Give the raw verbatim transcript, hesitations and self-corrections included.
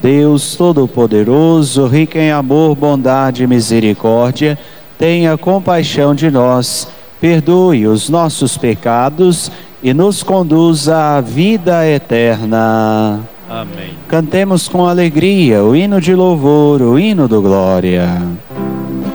Deus Todo-Poderoso, rico em amor, bondade e misericórdia, tenha compaixão de nós, perdoe os nossos pecados e nos conduza à vida eterna. Amém. Cantemos com alegria o hino de louvor, o hino do glória.